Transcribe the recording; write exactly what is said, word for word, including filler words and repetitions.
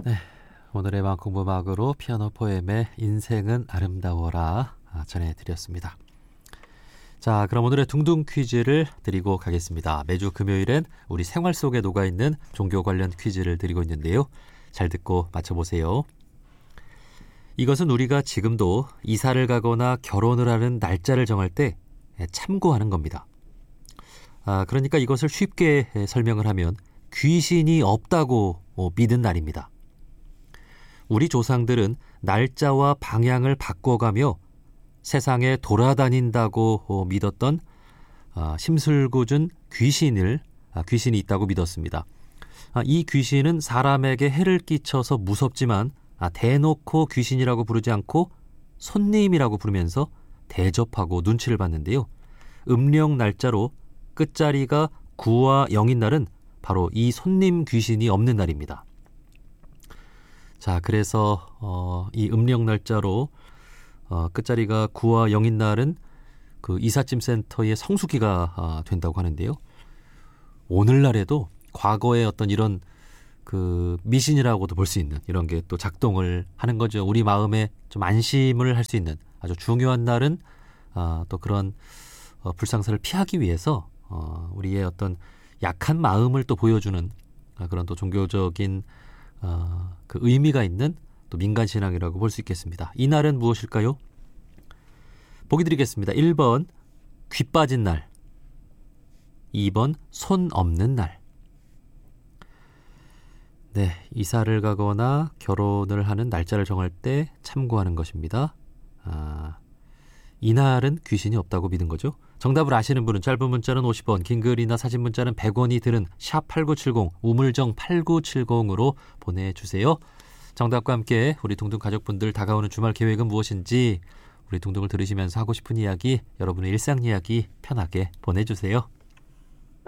네, 오늘의 만공부막으로 피아노 포엠의 인생은 아름다워라 전해드렸습니다. 자, 그럼 오늘의 둥둥 퀴즈를 드리고 가겠습니다. 매주 금요일엔 우리 생활 속에 녹아있는 종교 관련 퀴즈를 드리고 있는데요. 잘 듣고 맞춰보세요. 이것은 우리가 지금도 이사를 가거나 결혼을 하는 날짜를 정할 때 참고하는 겁니다. 아, 그러니까 이것을 쉽게 설명을 하면 귀신이 없다고 믿은 날입니다. 우리 조상들은 날짜와 방향을 바꿔가며 세상에 돌아다닌다고 믿었던 심술궂은 귀신을 귀신이 있다고 믿었습니다. 이 귀신은 사람에게 해를 끼쳐서 무섭지만 대놓고 귀신이라고 부르지 않고 손님이라고 부르면서 대접하고 눈치를 봤는데요. 음력 날짜로 끝자리가 구와 영인 날은 바로 이 손님 귀신이 없는 날입니다. 자, 그래서 어, 이 음력 날짜로 어, 끝자리가 구와 영인 날은 그 이삿짐 센터의 성수기가 어, 된다고 하는데요. 오늘날에도 과거의 어떤 이런 그 미신이라고도 볼 수 있는 이런 게 또 작동을 하는 거죠. 우리 마음에 좀 안심을 할 수 있는 아주 중요한 날은 어, 또 그런 어, 불상사를 피하기 위해서 어, 우리의 어떤 약한 마음을 또 보여주는 어, 그런 또 종교적인 어, 그 의미가 있는 또 민간신앙이라고 볼 수 있겠습니다. 이 날은 무엇일까요? 보기 드리겠습니다. 일 번 귀 빠진 날, 이 번 손 없는 날. 네, 이사를 가거나 결혼을 하는 날짜를 정할 때 참고하는 것입니다. 아, 이날은 귀신이 없다고 믿은 거죠. 정답을 아시는 분은 짧은 문자는 오십 원, 긴 글이나 사진 문자는 백 원이 드는 샵 팔구칠공, 우물정 팔구칠공으로 보내주세요. 정답과 함께 우리 둥둥 가족분들 다가오는 주말 계획은 무엇인지 우리 둥둥을 들으시면서 하고 싶은 이야기, 여러분의 일상 이야기 편하게 보내주세요.